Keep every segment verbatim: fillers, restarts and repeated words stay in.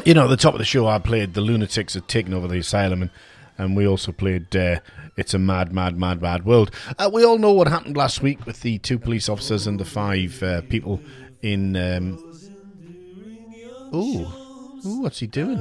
You know, at the top of the show, I played The Lunatics Had Taken Over the Asylum, and, and we also played uh, It's a Mad, Mad, Mad, Mad World. Uh, we all know what happened last week with the two police officers and the five uh, people in... Um... Ooh. Ooh, what's he doing?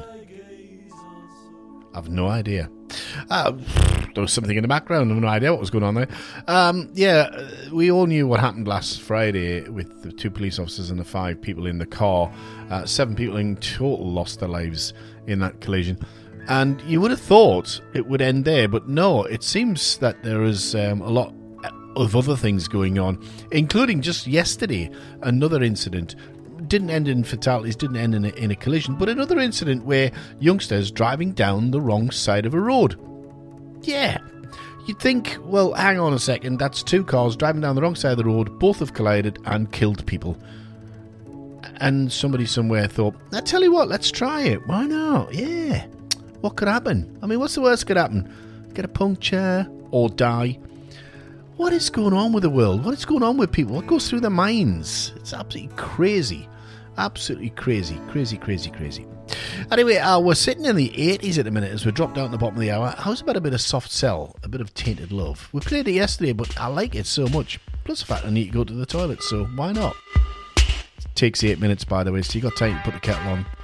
I've no idea. Uh, there was something in the background. I have no idea what was going on there. Um, yeah, we all knew what happened last Friday with the two police officers and the five people in the car. Uh, seven people in total lost their lives in that collision. And you would have thought it would end there, but no, it seems that there is um, a lot of other things going on, including just yesterday, another incident. Didn't end in fatalities, didn't end in a, in a collision, but another incident where youngsters driving down the wrong side of a road. Yeah, you'd think, well, hang on a second, that's two cars driving down the wrong side of the road, both have collided and killed people. And somebody somewhere thought, I tell you what, let's try it, why not? Yeah, what could happen? I mean, what's the worst could happen? Get a puncture or die? What is going on with the world? What is going on with people? What goes through their minds? It's absolutely crazy. Absolutely crazy. Crazy, crazy, crazy. Anyway, uh, we're sitting in the eighties at the minute as we drop down to the bottom of the hour. How's about a bit of Soft Cell? A bit of Tainted Love? We played it yesterday, but I like it so much. Plus the fact I need to go to the toilet, so why not? It takes eight minutes, by the way, so you got time to put the kettle on,